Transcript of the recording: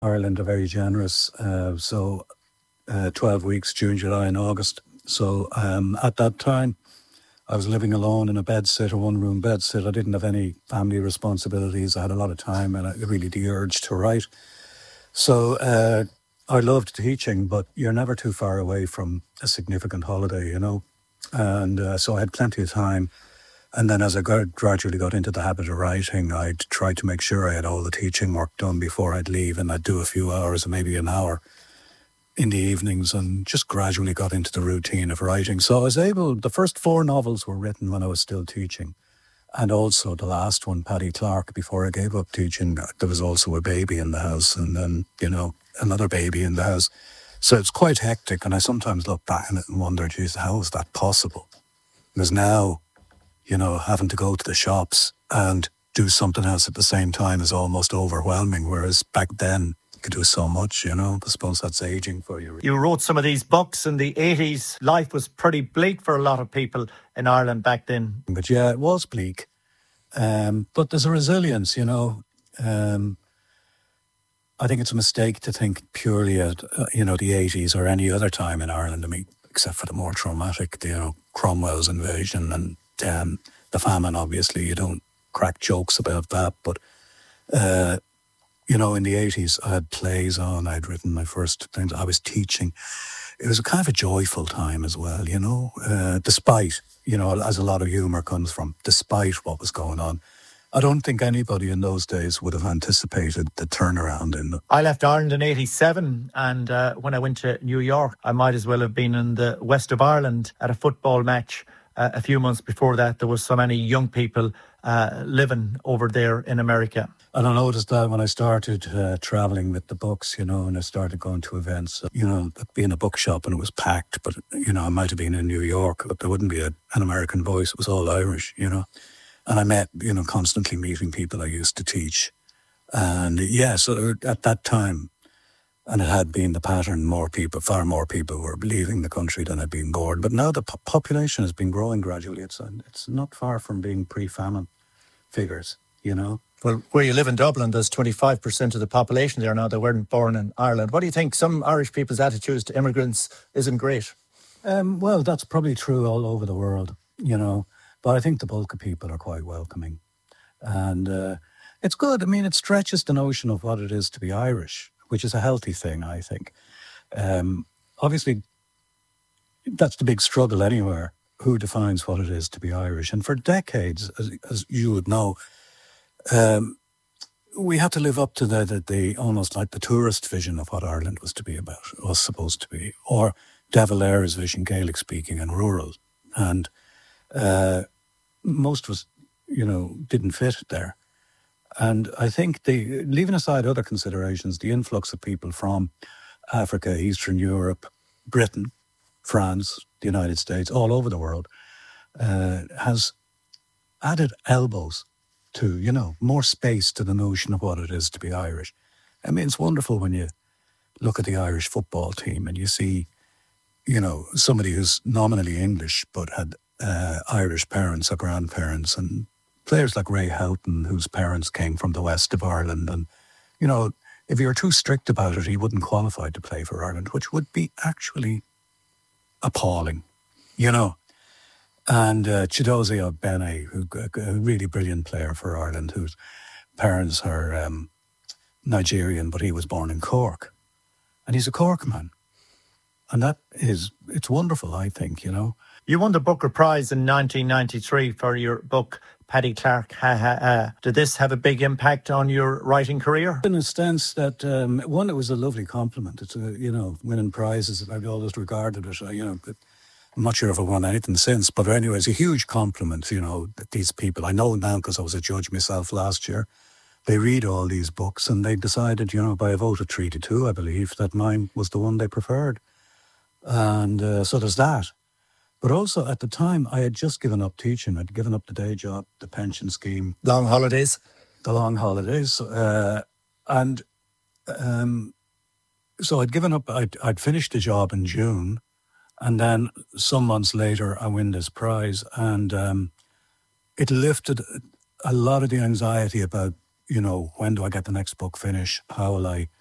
Ireland are very generous. 12 weeks, June, July and August. So at that time, I was living alone in a bedsit, a one-room bedsit. I didn't have any family responsibilities. I had a lot of time and really the urge to write. So I loved teaching, but you're never too far away from a significant holiday, you know. And so I had plenty of time. And then as I gradually got into the habit of writing, I'd try to make sure I had all the teaching work done before I'd leave, and I'd do a few hours, maybe an hour in the evenings, and just gradually got into the routine of writing. So I was able, the first 4 novels were written when I was still teaching. And also the last one, Paddy Clark, before I gave up teaching, there was also a baby in the house, and then, you know, another baby in the house. So it's quite hectic, and I sometimes look back on it and wonder, geez, how is that possible? Because now, you know, having to go to the shops and do something else at the same time is almost overwhelming, whereas back then you could do so much, you know. I suppose that's aging for you. You wrote some of these books in the 80s. Life was pretty bleak for a lot of people in Ireland back then. But yeah, it was bleak. But there's a resilience, you know. I think it's a mistake to think purely at, you know, the 80s or any other time in Ireland. I mean, except for the more traumatic, you know, Cromwell's invasion and the famine, obviously. You don't crack jokes about that. But, you know, in the 80s, I had plays on. I'd written my first things. I was teaching. It was a kind of a joyful time as well, you know, despite, you know, as a lot of humour comes from, despite what was going on. I don't think anybody in those days would have anticipated the turnaround in them. I left Ireland in 87, and when I went to New York, I might as well have been in the west of Ireland at a football match. A few months before that, there was so many young people living over there in America. And I noticed that when I started travelling with the books, you know, and I started going to events, you know, be in a bookshop and it was packed, but, you know, I might have been in New York, but there wouldn't be an American voice. It was all Irish, you know. And I met, you know, constantly meeting people I used to teach. And yeah, so at that time, and it had been the pattern, far more people were leaving the country than had been born. But now the population has been growing gradually. It's not far from being pre-famine figures, you know. Well, where you live in Dublin, there's 25% of the population there now that weren't born in Ireland. What do you think? Some Irish people's attitudes to immigrants isn't great. Well, that's probably true all over the world, you know. But I think the bulk of people are quite welcoming. And it's good. I mean, it stretches the notion of what it is to be Irish, which is a healthy thing, I think. Obviously, that's the big struggle anywhere. Who defines what it is to be Irish? And for decades, as you would know, we had to live up to the almost like the tourist vision of what Ireland was to be about, was supposed to be, or De Valera's vision, Gaelic speaking and rural. And most of us, you know, didn't fit there. And I think leaving aside other considerations, the influx of people from Africa, Eastern Europe, Britain, France, the United States, all over the world, has added elbows to, you know, more space to the notion of what it is to be Irish. I mean, it's wonderful when you look at the Irish football team and you see, you know, somebody who's nominally English but had Irish parents or grandparents, and players like Ray Houghton, whose parents came from the west of Ireland. And, you know, if you were too strict about it, he wouldn't qualify to play for Ireland, which would be actually appalling, you know. And Chidozie Ogbene, a really brilliant player for Ireland, whose parents are Nigerian, but he was born in Cork. And he's a Cork man. And it's wonderful, I think, you know. You won the Booker Prize in 1993 for your book, Paddy Clark, Ha Ha Ha. Did this have a big impact on your writing career? In a sense that, one, it was a lovely compliment. It's, you know, winning prizes, I've always regarded it, you know, I'm not sure if I've won anything since, but anyway, it's a huge compliment, you know, that these people, I know now because I was a judge myself last year, they read all these books and they decided, you know, by a vote of 3-2, I believe, that mine was the one they preferred. And so there's that. But also at the time, I had just given up teaching. I'd given up the day job, the pension scheme. Long holidays. The long holidays. So I'd given up, I'd finished the job in June. And then some months later, I win this prize. And it lifted a lot of the anxiety about, you know, when do I get the next book finished? How will I